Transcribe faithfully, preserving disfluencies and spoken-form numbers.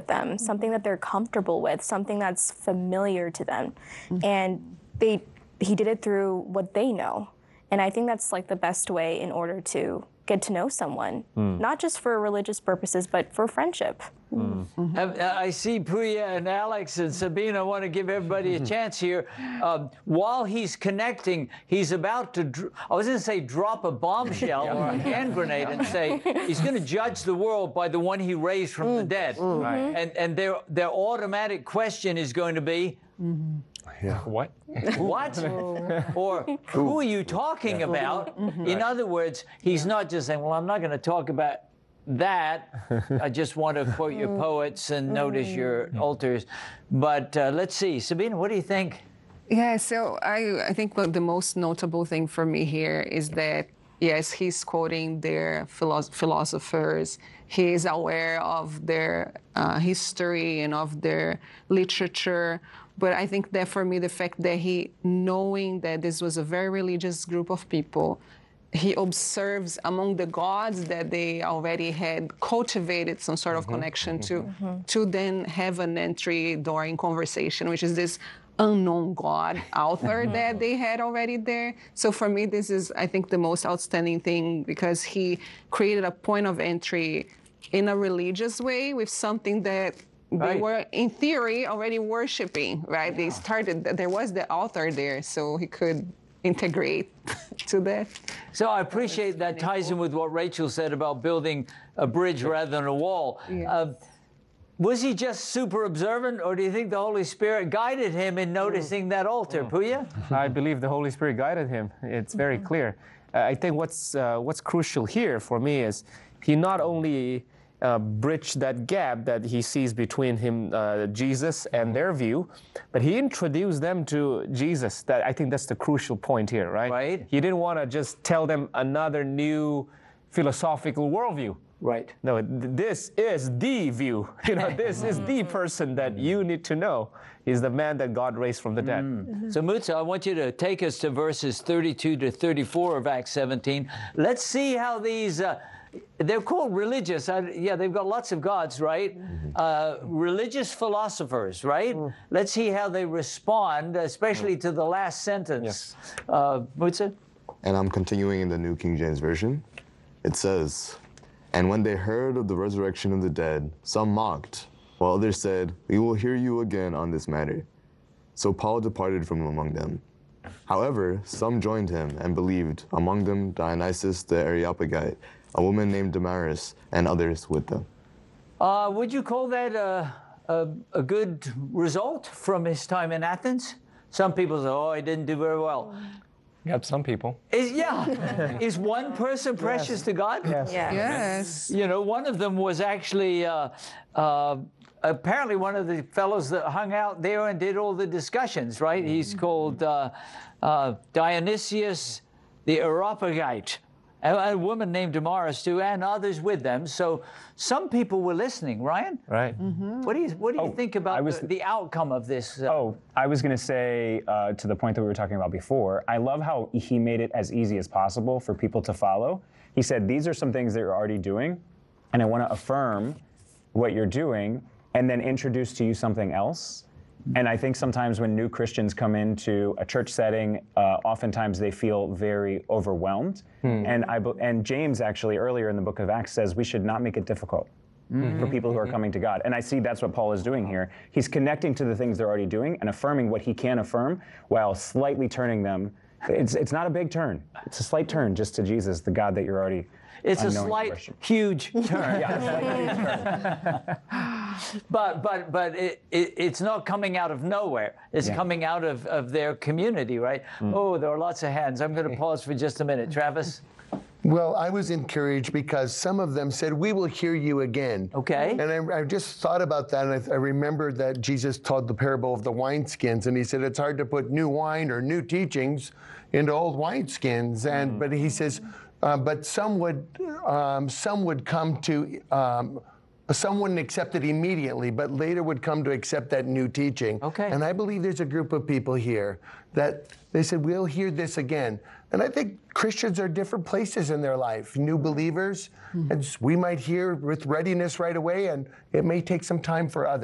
with them, something that they're comfortable with, something that's familiar to them. Mm-hmm. And they, he did it through what they know. And I think that's like the best way in order to get to know someone, mm. not just for religious purposes, but for friendship. Mm. Mm-hmm. I see Puya and Alex and Sabina want to give everybody a chance here. Um, while he's connecting, he's about to, dr- I was going to say drop a bombshell or a hand grenade and say he's going to judge the world by the one he raised from mm. the dead. Mm. Right. And, and their, their automatic question is going to be, mm-hmm. Yeah. What? What? Or who are you talking about? Mm-hmm. In other words, he's not just saying, well, I'm not going to talk about that. I just want to quote your poets and notice your altars. But uh, let's see. Sabina, what do you think? Yeah, so I, I think what the most notable thing for me here is that, yes, he's quoting their philosoph- philosophers. He is aware of their uh, history and of their literature. But I think that for me, the fact that he, knowing that this was a very religious group of people, he observes among the gods that they already had cultivated some sort of mm-hmm. connection to, mm-hmm. to then have an entry during conversation, which is this unknown God author mm-hmm. that they had already there. So for me, this is, I think, the most outstanding thing, because he created a point of entry in a religious way with something that they right. were, in theory, already worshiping, right? Yeah. They started, there was the author there, so he could integrate to that. So I appreciate that ties in with what Rachel said about building a bridge rather than a wall. Yeah. Uh, was he just super observant, or do you think the Holy Spirit guided him in noticing mm. that altar? Mm. Puya? I believe the Holy Spirit guided him. It's very mm-hmm. clear. Uh, I think what's, uh, what's crucial here for me is he not only Uh, bridge that gap that he sees between him, uh, Jesus, and their view, but he introduced them to Jesus. That I think that's the crucial point here, right? Right. He didn't want to just tell them another new philosophical worldview. Right. No, this is the view. You know, this is the person that you need to know. He's the man that God raised from the dead. Mm. So Mutsa, I want you to take us to verses thirty-two to thirty-four of Acts seventeen. Let's see how these. Uh, They're called religious. I, yeah, they've got lots of gods, right? Mm-hmm. Uh, religious philosophers, right? Mm. Let's see how they respond, especially mm. to the last sentence. Yes. Uh, Mutsa? And I'm continuing in the New King James Version. It says, "And when they heard of the resurrection of the dead, some mocked, while others said, 'We will hear you again on this matter.' So Paul departed from among them. However, some joined him and believed, among them Dionysius the Areopagite, a woman named Damaris, and others with them." Uh, would you call that a, a, a good result from his time in Athens? Some people say, oh, he didn't do very well. Yep, some people. Is, yeah. Is one person precious yes. to God? Yes. Yes. yes. You know, one of them was actually, uh, uh, apparently one of the fellows that hung out there and did all the discussions, right? Mm-hmm. He's called uh, uh, Dionysius the Areopagite. A woman named Damaris too, and others with them. So some people were listening. Ryan? Right. Mm-hmm. What do you What do you oh, think about was, the, the outcome of this? Uh, oh, I was going to say uh, to the point that we were talking about before. I love how he made it as easy as possible for people to follow. He said, "These are some things that you're already doing, and I want to affirm what you're doing, and then introduce to you something else." And I think sometimes when new Christians come into a church setting, uh, oftentimes they feel very overwhelmed. Hmm. And I and James actually earlier in the book of Acts says we should not make it difficult mm-hmm. for people who are coming to God. And I see that's what Paul is doing here. He's connecting to the things they're already doing and affirming what he can affirm while slightly turning them. It's it's not a big turn. It's a slight turn just to Jesus, the God that you're already. It's a slight, huge turn. Yeah, a slight, huge turn. But but but it, it it's not coming out of nowhere. It's yeah. coming out of, of their community, right? Mm. Oh, there are lots of hands. I'm going to pause for just a minute. Travis? Well, I was encouraged because some of them said, "We will hear you again." Okay. And I, I just thought about that, and I, I remembered that Jesus told the parable of the wineskins, and he said it's hard to put new wine or new teachings into old wineskins. And mm. but he says, uh, but some would um, some would come to um, some wouldn't accept it immediately, but later would come to accept that new teaching. Okay. And I believe there's a group of people here that they said, we'll hear this again. And I think Christians are different places in their life, new believers. Mm-hmm. And we might hear with readiness right away, and it may take some time for others.